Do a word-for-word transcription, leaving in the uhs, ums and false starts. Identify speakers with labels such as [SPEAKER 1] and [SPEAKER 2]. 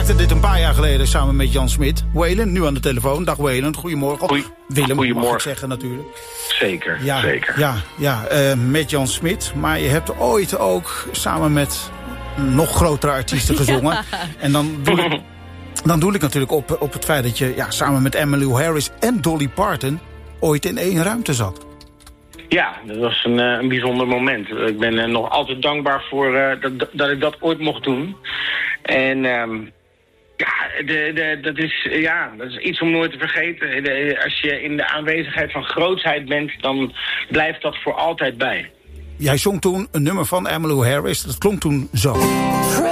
[SPEAKER 1] maakte dit een paar jaar geleden samen met Jan Smit. Waylon, nu aan de telefoon. Dag Waylon, goedemorgen.
[SPEAKER 2] Goeie,
[SPEAKER 1] Willem,
[SPEAKER 2] goedemorgen.
[SPEAKER 1] mag ik zeggen natuurlijk.
[SPEAKER 2] Zeker,
[SPEAKER 1] ja,
[SPEAKER 2] zeker.
[SPEAKER 1] Ja, ja uh, met Jan Smit. Maar je hebt ooit ook samen met nog grotere artiesten gezongen. Ja. En dan doe ik, dan doe ik natuurlijk op, op het feit dat je ja, samen met Emmylou Harris en Dolly Parton ooit in één ruimte zat.
[SPEAKER 2] Ja, dat was een, uh, een bijzonder moment. Ik ben uh, nog altijd dankbaar voor uh, dat, dat ik dat ooit mocht doen. En um, ja, de, de, dat, is, ja, dat is iets om nooit te vergeten. De, als je in de aanwezigheid van grootsheid bent, dan blijft dat voor altijd bij.
[SPEAKER 1] Jij zong toen een nummer van Emmylou Harris. Dat klonk toen zo.